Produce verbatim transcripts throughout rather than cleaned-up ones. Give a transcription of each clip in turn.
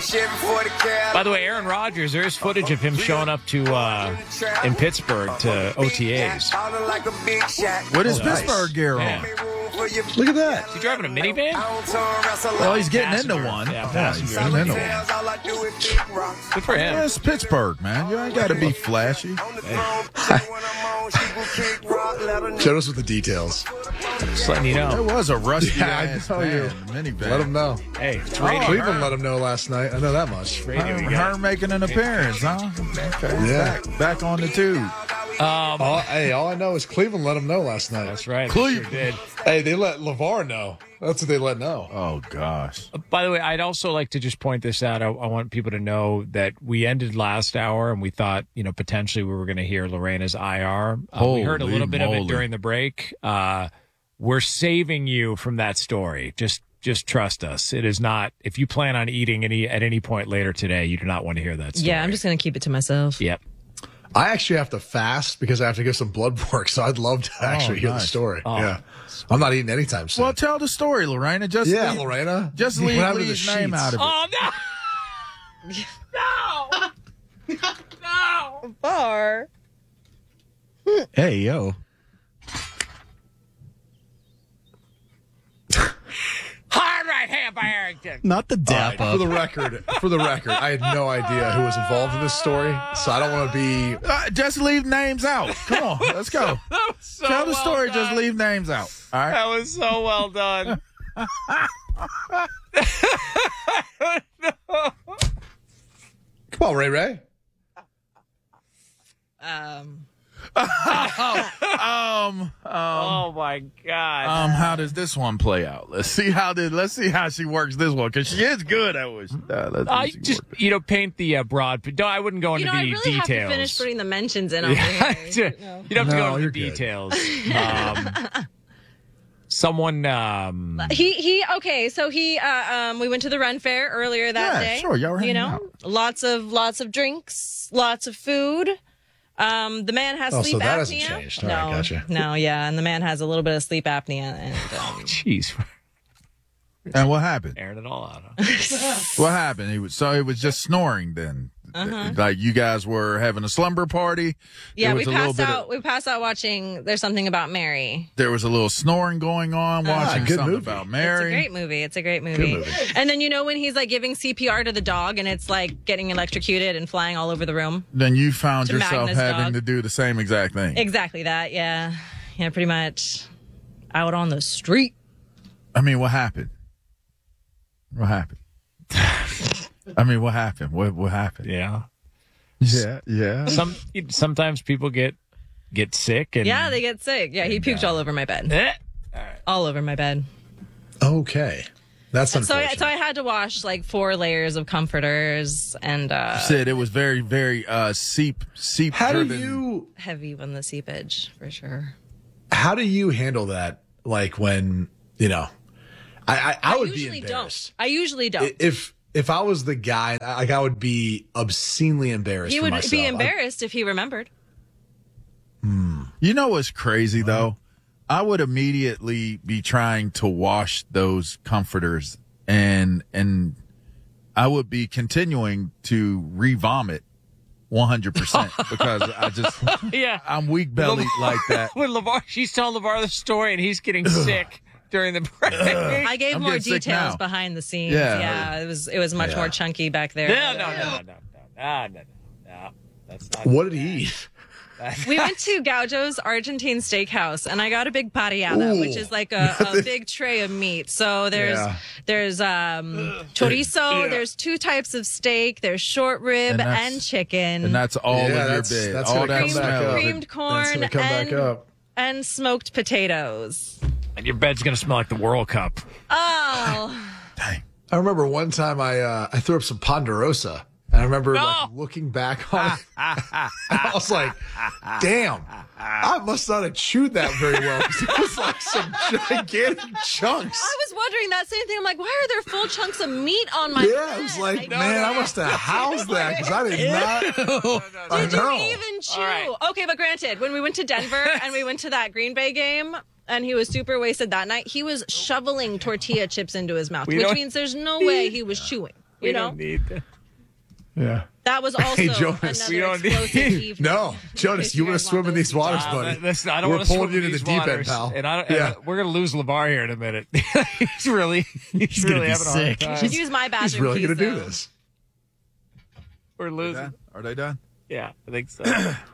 By the way, Aaron Rodgers, there is footage of him showing up to uh, in Pittsburgh to O T As. What is Oh, nice. Pittsburgh gear on? Yeah. Look at that. Is he driving a minivan? Well, he's getting Passenger. into one. Yeah, Yeah, he's passenger. getting into one. Good for him. Yeah, it's Pittsburgh, man. You ain't got to be flashy. Show us with the details. Just letting you There know. was a rusty Yeah, I ass know you. van, minivan. Let them know. Hey, it's Oh, radio. Cleveland let them know last night. I know that much. radio Her, we her got. making an appearance, huh? Okay. Yeah. Back, back on the tube. Um, All, hey, all I know is Cleveland let them know last night. that's right. they Cleveland. Sure did. Hey, they let LeVar know. That's what they let know. Oh, gosh. By the way, I'd also like to just point this out. I, I want people to know that we ended last hour and we thought, you know, potentially we were going to hear Lorena's I R. Uh, we heard a Holy little bit of it moly. during the break. Uh, we're saving you from that story. Just just trust us. It is not, if you plan on eating any at any point later today, you do not want to hear that story. Yeah, I'm just going to keep it to myself. Yep. I actually have to fast because I have to give some blood work, so I'd love to actually hear the nice. story. Oh. Yeah. I'm not eating anytime soon. Well, tell the story, Lorena. Just yeah, leave, Lorena. Just What leave happened to the Lee's name sheets? out of it. Oh, no. no. No. Bar. Hey, yo. Hard right hand by Arrington. Not the All dap right, up. for the record, for the record, I had no idea who was involved in this story, so I don't want to be. Uh, just leave names out. Come on, let's go. That was so Tell the well story. done. Just leave names out. All right. That was so well done. Come on, Ray Ray. Um, Um. Um. Oh my God. Um. How does this one play out? Let's see how did. Let's see how she works this one because she is good at what she does. Let's see I she just, work. you know, paint the uh, broad. No, I wouldn't go you into know, I the really have details. to finish putting the mentions in over Yeah, here. you don't have to No, go into you're the good. details. Um, someone, um, He he. Okay, so he. Uh, um, we went to the Ren Fair earlier that Yeah, day. sure, y'all were You hanging know, out. lots of lots of drinks, lots of food. Um, the man has Oh, sleep so that apnea. hasn't changed. All no, right, gotcha. no, yeah, and the man has a little bit of sleep apnea, and um, jeez, And what happened? airing it all out. Huh? What happened? He was so it was just snoring then. Uh-huh. Like you guys were having a slumber party. yeah, There we was a little passed bit out. Of, we passed out watching. There's something about Mary. there was a little snoring going on. Watching good something movie. about It's Mary. a great movie. It's a great movie. movie. And then you know when he's like giving C P R to the dog and it's like getting electrocuted and flying all over the room. Then you found To yourself Magnus having dog. to do the same exact thing. Exactly that. Yeah, yeah, pretty much. Out on the street. I mean, what happened? What happened? I mean, what happened? What what happened? Yeah. Yeah, yeah. Some sometimes people get get sick and Yeah, they get sick. Yeah, he puked all over my bed. Eh. All over my bed. Okay. That's So I, unfortunate. so I had to wash like four layers of comforters and uh, Said it was very, very uh, seep, seep. how do driven. you heavy on the seepage for sure. how do you handle that? Like when you know, I I, I would be usually embarrassed don't. I usually don't. I- if if I was the guy. Like I would be obscenely embarrassed. he for would myself. be I- embarrassed if he remembered. You know what's crazy though? I would immediately be trying to wash those comforters and and I would be continuing to re-vomit one hundred percent because I just Yeah. I'm weak bellied like that. When LeVar, she's telling LeVar the story and he's getting sick during the break. I gave I'm more getting sick details now. behind the scenes. Yeah. Yeah, it was it was much Yeah. more chunky back there. No, no, no, no, no, no, no, no, no. That's not. What did he eat? We went to Gaucho's Argentine Steakhouse, and I got a big parrillada, Ooh. which is like a, a big tray of meat. So there's Yeah. there's um, chorizo, there's two types of steak, there's short rib And and, that's- chicken, And that's all Yeah, in your that's- bed. that's all gonna that come creamed, back smell. up. creamed That's corn, gonna come and, back up. and smoked potatoes. And your bed's gonna smell like the World Cup. Oh, Dang. I remember one time I uh, I threw up some Ponderosa. And I remember No. like looking back on it. I was like, damn, I must not have chewed that very well. 'Cause it was like some gigantic chunks. I was wondering that same thing. I'm like, why are there full chunks of meat on my Yeah, it was bed? like, I man, I must have housed that because I did not. I Did you know. even chew? All right. Okay, but granted, when we went to Denver and we went to that Green Bay game and he was super wasted that night, he was shoveling tortilla chips into his mouth, We which don't- means there's no way he was chewing. You we know, don't need that. Yeah. that was also Hey, Jonas, another we don't need- explosive evening. No, Jonas, If you you want to guys swim want in those these waters, Uh, buddy. listen, I don't We're want to pulling swim you in into these the deep end, waters. pal. And I don't, Yeah. and we're going to lose LeVar here in a minute. he's really, he's, He's gonna really be having a hard sick. time. Use my bathroom. He's really going going to do this. We're losing. Done? Are they done? Yeah, I think so.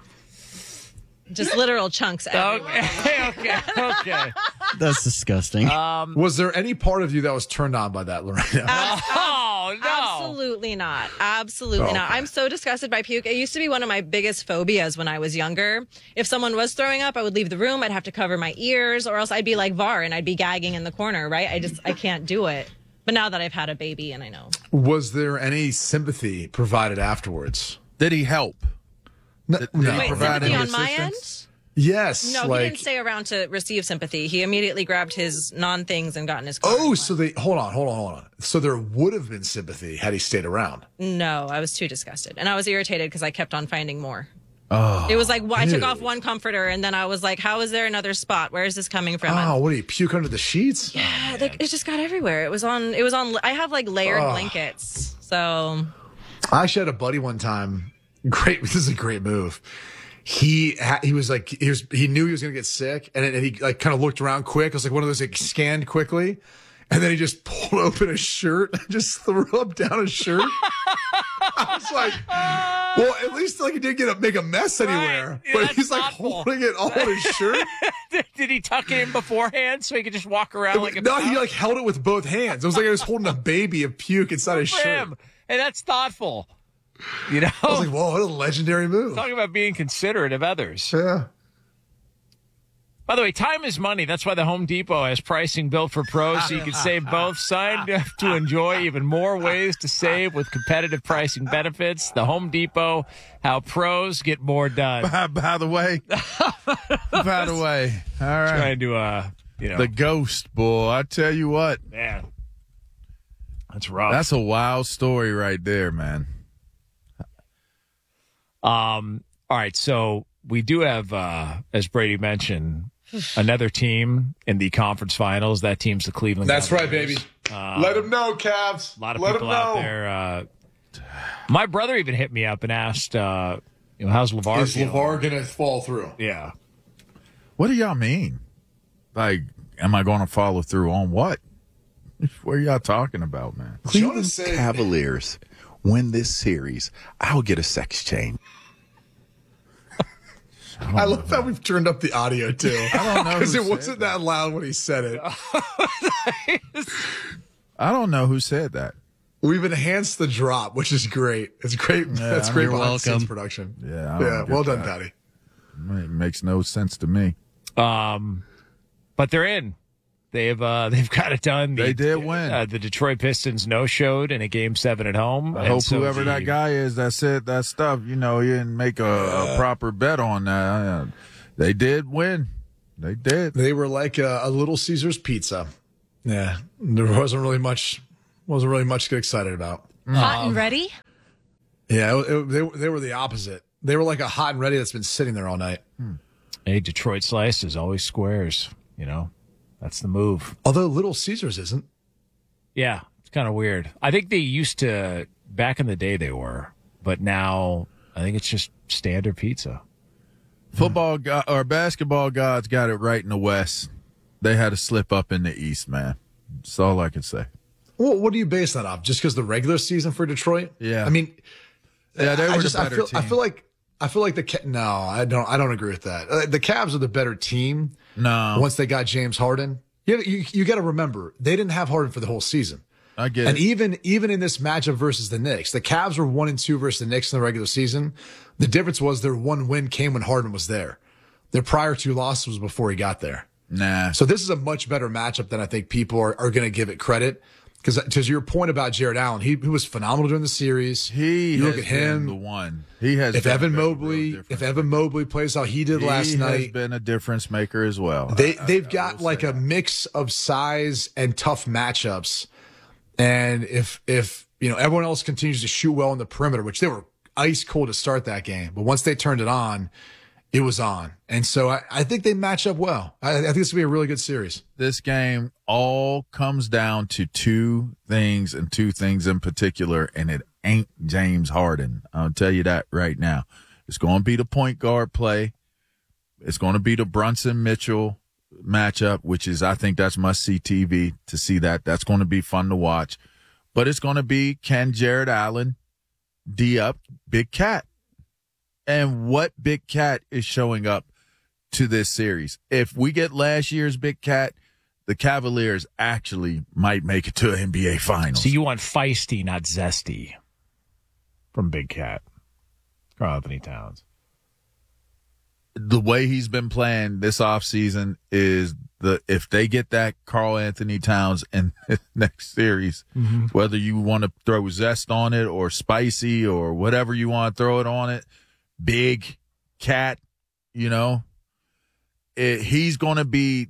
Just literal chunks everywhere. okay, okay, okay. That's disgusting. Was there any part of you that was turned on by that, Lorena? Oh, no. Absolutely not. Absolutely Oh, not. okay. I'm so disgusted by puke. It used to be one of my biggest phobias when I was younger. If someone was throwing up, I would leave the room. I'd have to cover my ears, or else I'd be like Var and I'd be gagging in the corner, right? I just, I can't do it. But now that I've had a baby and I know. Was there any sympathy provided afterwards? Did he help? No. Did no. he Wait, provide sympathy any on my end? assistance? Yes. No, like, he didn't stay around to receive sympathy. He immediately grabbed his non-things and got in his car. Oh, so they hold on, hold on, hold on. So there would have been sympathy had he stayed around. No, I was too disgusted. And I was irritated because I kept on finding more. Oh, it was like, well, I took ew. off one comforter and then I was like, how is there another spot? Where is this coming from? Oh, what do you puke under the sheets? Yeah, like, it just got everywhere. It was on, it was on, I have like layered blankets. So I actually had a buddy one time. Great, this is a great move. He ha- he was like he was he knew he was gonna get sick, and, and he like kind of looked around quick. It was like one of those like scanned quickly, and then he just pulled open a shirt and just threw up down his shirt. I was like, well, at least like he didn't get a, make a mess anywhere, Yeah, but that's he's like thoughtful. holding it all in his shirt. Did he tuck it in beforehand so he could just walk around like a No, he like held it with both hands. It was like I was holding a baby of puke inside his for shirt. him? Hey, that's thoughtful. You know, I was like, whoa, what a legendary move. talking about being considerate of others. Yeah. By the way, time is money. That's why the Home Depot has pricing built for pros, so you can save both. Signed up to enjoy even more ways to save with competitive pricing benefits. The Home Depot, how pros get more done. By, by the way, by the way, all right. Trying to, uh, you know, The ghost, boy. I tell you what, man, that's rough. that's a wild story right there, man. Um. All right, so we do have, uh, as Brady mentioned, another team in the conference finals. That team's the Cleveland. That's right, Cavaliers. baby. Let him know, Cavs. A lot of Let people him know. out there. Uh, my brother even hit me up and asked, uh, you know, how's LeVar? Is feeling? LeVar going to fall through? Yeah. What do y'all mean? Like, am I going to follow through on what? What are y'all talking about, man? Cleveland Jonas said- Cavaliers win this series, I'll get a sex change. I love how we've turned up the audio, too. I don't know Because who it said wasn't that loud when he said it. I don't know who said that. We've enhanced the drop, which is great. It's great. That's I great mean, behind you're the scenes welcome. production. Yeah, I don't Yeah, get well done, that. Patty. It makes no sense to me. Um, but they're in. They've uh, they've got it done. The, They did win. Uh, the Detroit Pistons no showed in a game seven at home. I and hope so whoever the- that guy is that said that stuff, you know, he didn't make a, a proper bet on that. Uh, They did win. They did. They were like a, a Little Caesars pizza. Yeah, there wasn't really much. Wasn't really much to get excited about. hot and ready. Yeah, it, it, they they were the opposite. They were like a hot and ready that's been sitting there all night. Hey, Detroit slice is always squares. You know, that's the move. Although Little Caesars isn't. Yeah, it's kind of weird. I think they used to back in the day they were, but now I think it's just standard pizza. Football go- or basketball gods got it right in the West. They had to slip up in the East, man. That's all I can say. Well, what do you base that off? Just because the regular season for Detroit? Yeah. I mean, Yeah, they were I the just I better feel team. I feel like I feel like the Ca- no, I don't I don't agree with that. Uh, the Cavs are the better team. No. Once they got James Harden, you you, you got to remember they didn't have Harden for the whole season. I get And it. even even in this matchup versus the Knicks, the Cavs were one and two versus the Knicks in the regular season. The difference was their one win came when Harden was there. Their prior two losses was before he got there. Nah. So this is a much better matchup than I think people are, are going to give it credit. Because to your point about Jared Allen, he, he was phenomenal during the series. He you has look at been him. the one. He has. If been Evan a real Mobley, difference if Evan Mobley plays how he did he last has night, been a difference maker as well. they I- they've I got will like say a that. mix of size and tough matchups. And if if you know everyone else continues to shoot well on the perimeter, which they were ice cold to start that game, but once they turned it on, it was on. And so I, I think they match up well. I, I think this will be a really good series. This game all comes down to two things and two things in particular, and it ain't James Harden. I'll tell you that right now. It's going to be the point guard play. It's going to be the Brunson Mitchell matchup, which is, I think that's must-see T V to see that. That's going to be fun to watch. But it's going to be, can Jared Allen D up Big Cat? And what Big Cat is showing up to this series. If we get last year's Big Cat, the Cavaliers actually might make it to N B A Finals. So you want feisty, not zesty from Big Cat. Karl Anthony Towns. The way he's been playing this offseason is the if they get that Karl Anthony Towns in the next series, mm-hmm. whether you want to throw zest on it or spicy or whatever you want to throw it on it, Big Cat, you know, it, he's going to be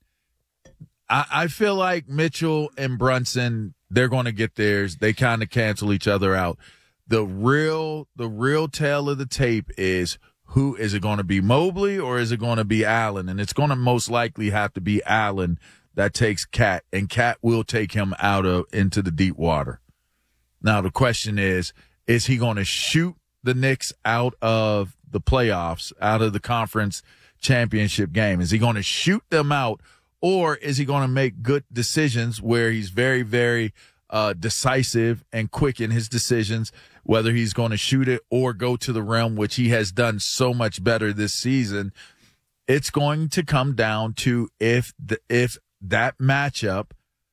I, I feel like Mitchell and Brunson, they're going to get theirs. They kind of cancel each other out. The real the real tale of the tape is, who is it going to be, Mobley or is it going to be Allen? And it's going to most likely have to be Allen that takes Cat, and Cat will take him out of into the deep water. Now the question is, is he going to shoot the Knicks out of the playoffs, out of the conference championship game? Is he going to shoot them out, or is he going to make good decisions where he's very, very uh, decisive and quick in his decisions, whether he's going to shoot it or go to the rim, which he has done so much better this season? It's going to come down to if the, if that matchup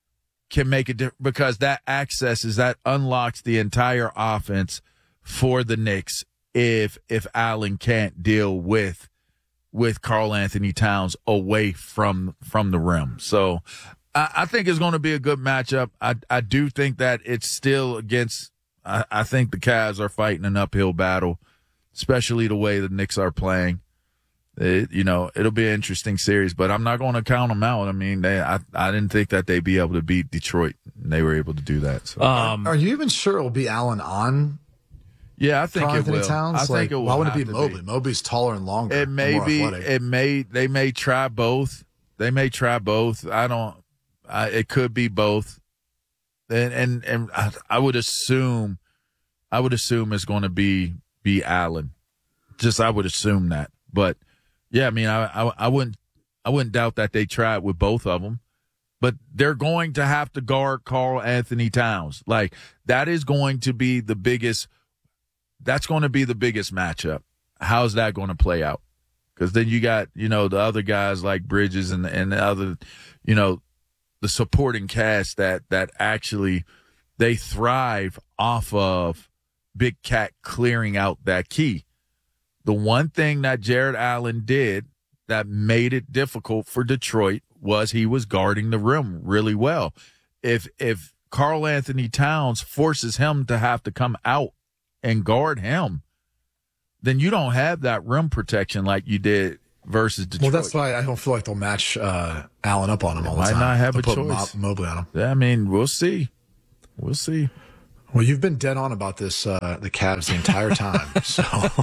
can make a difference, because that accesses, that unlocks the entire offense for the Knicks if if Allen can't deal with with Karl Anthony Towns away from from the rim. So I, I think it's going to be a good matchup. I I do think that it's still against. I, I think the Cavs are fighting an uphill battle, especially the way the Knicks are playing. It, you know, it'll be an interesting series, but I'm not going to count them out. I mean, they, I I didn't think that they'd be able to beat Detroit, and they were able to do that. So. Um, are, are you even sure it will be Allen on? Yeah, I think Karl it Anthony will. Towns? I like, think it will. Why would it be have to Mobley? Mobley's taller and longer. It may more be. athletic. It may. They may try both. They may try both. I don't. I, it could be both. And and and I, I would assume. I would assume it's going to be be Allen. Just I would assume that. But yeah, I mean, I, I I wouldn't I wouldn't doubt that they try it with both of them. But they're going to have to guard Karl Anthony Towns. Like, that is going to be the biggest. That's going to be the biggest matchup. How's that going to play out? Because then you got, you know, the other guys like Bridges and and the other, you know, the supporting cast that that actually they thrive off of Big Cat clearing out that key. The one thing that Jared Allen did that made it difficult for Detroit was he was guarding the rim really well. If if Karl Anthony Towns forces him to have to come out and guard him, then you don't have that rim protection like you did versus Detroit. Well, that's why I don't feel like they'll match uh, Allen up on him all the Might time. not have They'll a put choice. Mo- Mobley on him. I mean, we'll see. We'll see. Well, you've been dead on about this, uh, the Cavs, the entire time. So,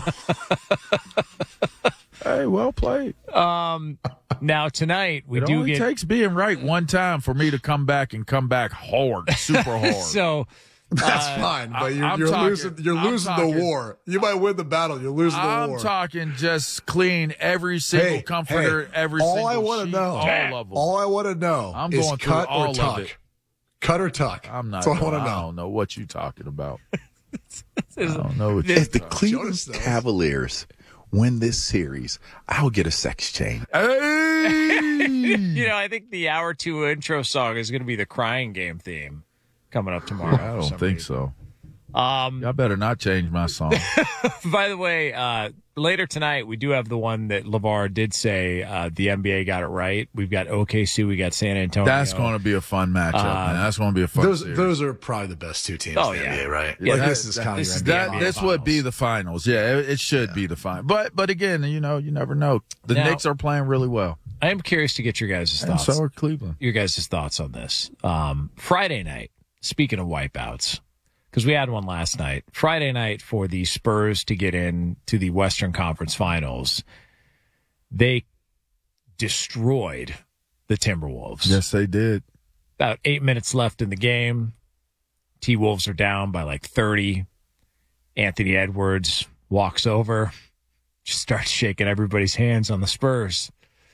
Hey, well played. um, now tonight we It do only get takes being right one time for me to come back and come back hard, super hard. so. that's Uh, fine. But I- you're, I'm you're talking- losing. You're I'm losing talking- the war. You might win the battle. You're losing the I'm war. talking just clean every single Hey, comforter, hey, every all single I wanna sheet, know, all of them. all I want to know I'm is going through cut all or of tuck. it. Cut or tuck. I'm not. That's all I going- want to I know. don't know what you're talking about. I don't know what you're If the talking Cleveland Jonas knows. Cavaliers win this series, I'll get a sex change. Hey! You know, I think the hour two intro song is going to be the Crying Game theme coming up tomorrow. I don't think so. Um, Y'all better not change my song. by the way, uh, later tonight we do have the one that LeVar did say uh, the N B A got it right. We've got O K C, we got San Antonio. That's going to be a fun matchup, Uh, man. That's going to be a fun Those series. those are probably the best two teams Oh, in the yeah. N B A, right? Yeah, like that- this is kind this of is your the N B A That, N B A this would be finals. the finals. Yeah, it, it should be the final. But but again, you know, you never know. The Now- Knicks are playing really well, I am curious to get your guys' and thoughts. so are Cleveland. your guys' thoughts on this. Um, Friday night, speaking of wipeouts, because we had one last night. Friday night for the Spurs to get in to the Western Conference Finals. they destroyed the Timberwolves. Yes, they did. About eight minutes left in the game. T-Wolves are down by like thirty. Anthony Edwards walks over, just starts shaking everybody's hands on the Spurs.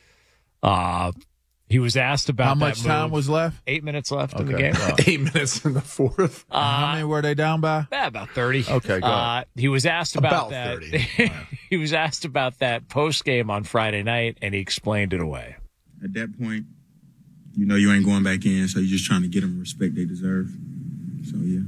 Uh, he was asked about How that much time move. was left? Eight minutes left in the Okay. game. Uh, Eight minutes in the fourth. Uh, How many were they down by? Yeah, about thirty. Okay, go uh, he was asked about, About that. thirty. He was asked about that post game on Friday night, and he explained it away. At that point, you know you ain't going back in, so you're just trying to get them the respect they deserve. So, yeah.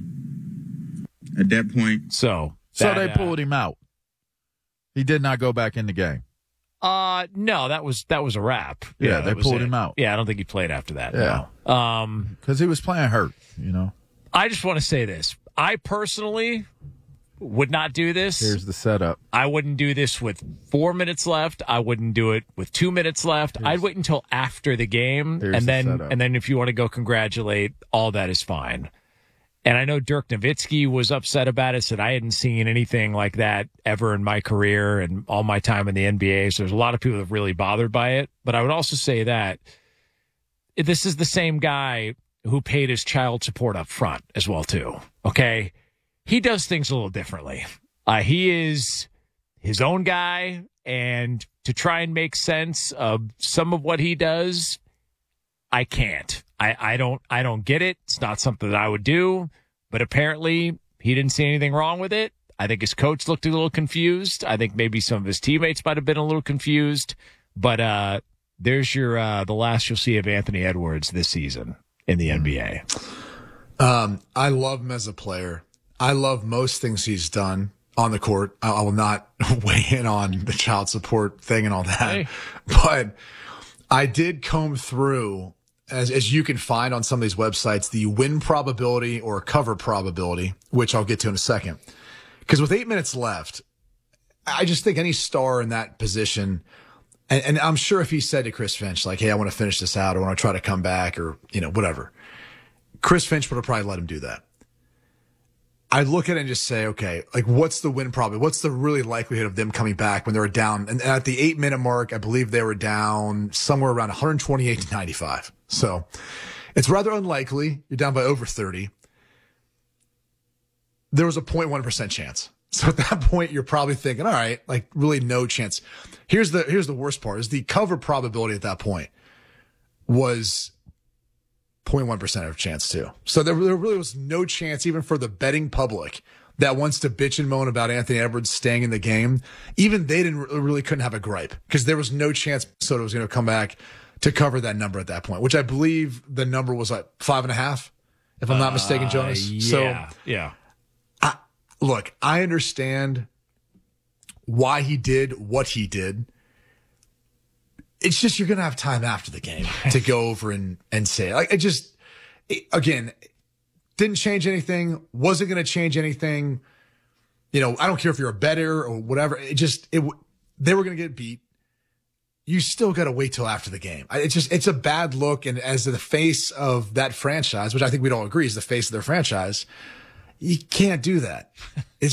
At that point. So, So that, they uh, pulled him out. He did not go back in the game. Uh, no, that was that was a wrap. Yeah, that they was pulled it. him out. Yeah, I don't think he played after that. Yeah. No. Um, Because he was playing hurt, you know. I just want to say this. I personally would not do this. Here's the setup. I wouldn't do this with four minutes left. I wouldn't do it with two minutes left. I'd wait until after the game, Here's and the then setup. and then if you want to go congratulate, all that is fine. And I know Dirk Nowitzki was upset about it, said I hadn't seen anything like that ever in my career and all my time in the N B A. So there's a lot of people that are really bothered by it. But I would also say that this is the same guy who paid his child support up front as well, too. Okay? He does things a little differently. Uh, he is his own guy, and to try and make sense of some of what he does, I can't. I, I don't I don't get it. It's not something that I would do, but apparently he didn't see anything wrong with it. I think his coach looked a little confused. I think maybe some of his teammates might have been a little confused. But uh, there's your uh, the last you'll see of Anthony Edwards this season in the N B A. Um, I love him as a player. I love most things he's done on the court. I, I will not weigh in on the child support thing and all that. Hey. But I did comb through, as, as you can find on some of these websites, the win probability or cover probability, which I'll get to in a second. Because with eight minutes left, I just think any star in that position, and, and I'm sure if he said to Chris Finch, like, hey, I want to finish this out, or want to try to come back, or, you know, whatever, Chris Finch would have probably let him do that. I look at it and just say, okay, like, what's the win probability? What's the really likelihood of them coming back when they were down? And at the eight minute mark, I believe they were down somewhere around one twenty-eight to ninety-five. So it's rather unlikely. You're down by over thirty. There was a zero point one percent chance. So at that point, you're probably thinking, all right, like, really no chance. Here's the, here's the worst part is the cover probability at that point was zero point one percent of chance too. So there, there really was no chance even for the betting public that wants to bitch and moan about Anthony Edwards staying in the game. Even they didn't really couldn't have a gripe because there was no chance Minnesota was going to come back to cover that number at that point, which I believe the number was like five and a half, if I'm not mistaken, Jonas. Uh, So yeah, yeah. look, I understand why he did what he did. It's just you're going to have time after the game to go over and, and say it. Like, it just, it, again, didn't change anything, wasn't going to change anything. You know, I don't care if you're a bettor or whatever. It just, it they were going to get beat. You still got to wait till after the game. It's just, it's a bad look. And as the face of that franchise, which I think we'd all agree is the face of their franchise, you can't do that. It's